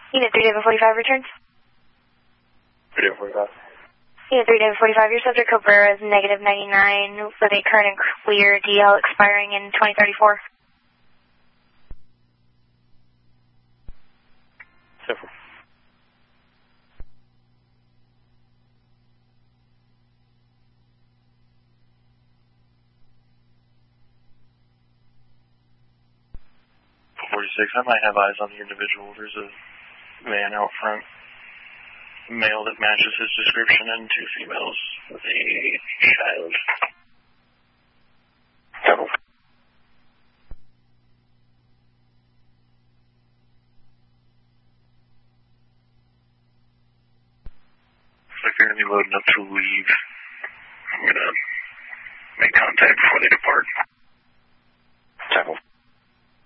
Unit 3-45 returns. 3-45. Unit 3-45, your subject Cabrera is -99 with a current and clear DL expiring in 2034. Simple. I might have eyes on the individual. There's a man out front, male that matches his description, and 2 females with a child. Double. Looks like they're going to be loading up to leave. I'm going to make contact before they depart.